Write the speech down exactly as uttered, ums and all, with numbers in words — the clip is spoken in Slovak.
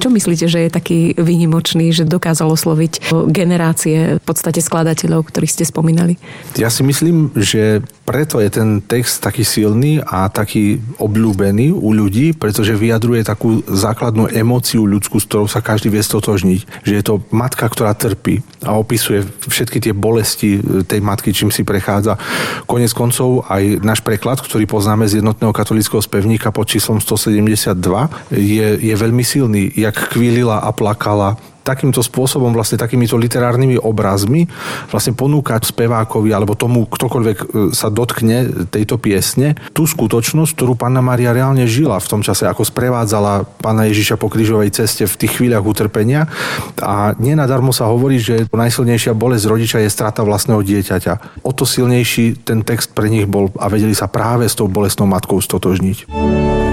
Prečo myslíte, že je taký výnimočný, že dokázal osloviť generácie v podstate skladateľov, ktorých ste spomínali? Ja si myslím, že preto je ten text taký silný a taký obľúbený u ľudí, pretože vyjadruje takú základnú emóciu ľudskú, s ktorou sa každý vie stotožniť. Že je to matka, ktorá trpí a opisuje všetky tie bolesti tej matky, čím si prechádza. Konec koncov aj náš preklad, ktorý poznáme z jednotného katolíckeho spevníka pod číslom stosedemdesiatdva, je, je veľmi silný. Jak kvílila a plakala. Takýmto spôsobom, vlastne takýmito literárnymi obrazmi vlastne ponúkať spevákovi alebo tomu, ktokoľvek sa dotkne tejto piesne, tú skutočnosť, ktorú Panna Mária reálne žila v tom čase, ako sprevádzala Pána Ježiša po krížovej ceste v tých chvíľach utrpenia. A nenadarmo sa hovorí, že najsilnejšia bolesť rodiča je strata vlastného dieťaťa. O to silnejší ten text pre nich bol a vedeli sa práve s tou bolestnou matkou stotožniť.